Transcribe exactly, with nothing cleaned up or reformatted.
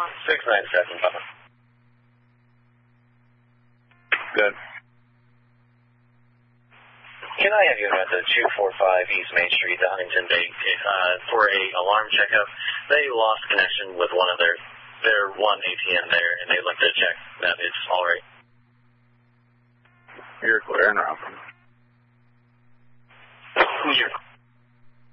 six nine seven, Papa. Good. Can I have you at the two forty-five East Main Street, the Huntington Bay, uh, for a alarm checkup? They lost connection with one of their, their one A T M there, and they looked to check that it's all right. You're clear, and Ralph.